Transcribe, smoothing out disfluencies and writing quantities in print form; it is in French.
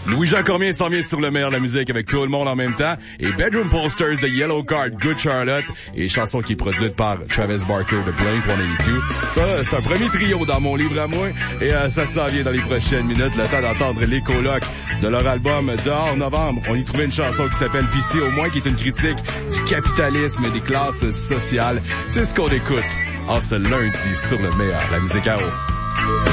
Louis-Jean Cormier s'en vient sur le meilleur de la musique avec tout le monde en même temps. Et Bedroom Posters de Yellow Card, Good Charlotte. Et chanson qui est produite par Travis Barker de Blink-182. Ça, c'est un premier trio dans mon livre à moi. Et ça s'en vient dans les prochaines minutes. Le temps d'entendre les colocs de leur album Dehors Novembre. On y trouvait une chanson qui s'appelle PC au moins, qui est une critique du capitalisme et des classes sociales. C'est ce qu'on écoute en ce lundi sur le meilleur de la musique à eau.